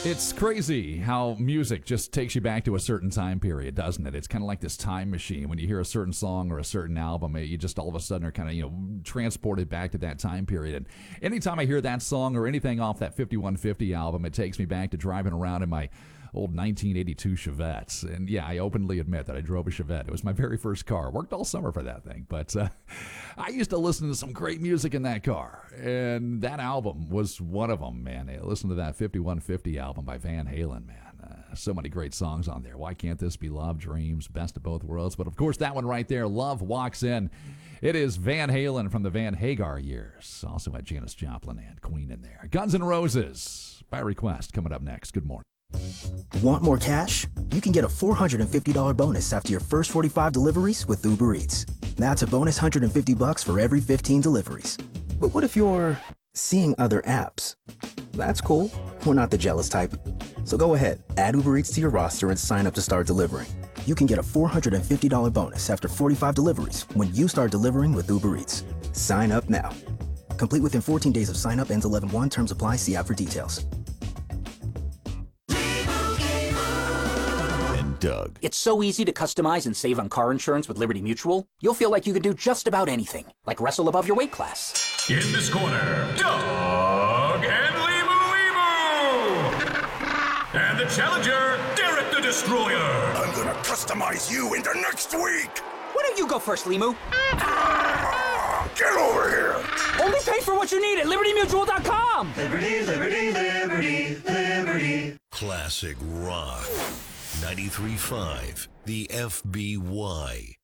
It's crazy how music just takes you back to a certain time period, doesn't it? It's kind of like this time machine. When you hear a certain song or a certain album, you just all of a sudden are kind of, transported back to that time period. And anytime I hear that song or anything off that 5150 album, it takes me back to driving around in my old 1982 Chevette. And yeah, I openly admit that I drove a Chevette. It was my very first car. Worked all summer for that thing. But I used to listen to some great music in that car. And that album was one of them, man. I listened to that 5150 album by Van Halen, man. So many great songs on there. Why Can't This Be Love, Dreams, Best of Both Worlds. But of course, that one right there, Love Walks In. It is Van Halen from the Van Hagar years. Also had Janis Joplin and Queen in there. Guns N' Roses, by request, coming up next. Good morning. Want more cash? You can get a $450 bonus after your first 45 deliveries with Uber Eats. That's a bonus $150 for every 15 deliveries. But what if you're seeing other apps? That's cool. We're not the jealous type. So go ahead, add Uber Eats to your roster and sign up to start delivering. You can get a $450 bonus after 45 deliveries when you start delivering with Uber Eats. Sign up now. Complete within 14 days of sign up, ends 11/1. Terms apply. See app for details. Doug. It's so easy to customize and save on car insurance with Liberty Mutual. You'll feel like you can do just about anything, like wrestle above your weight class. In this corner, Doug and Limu. And the challenger, Derek the Destroyer. I'm gonna customize you into next week. Why don't you go first, Limu? Get over here. Only pay for what you need at LibertyMutual.com. Liberty, liberty, liberty, liberty. Classic rock. 93.5, the FBY.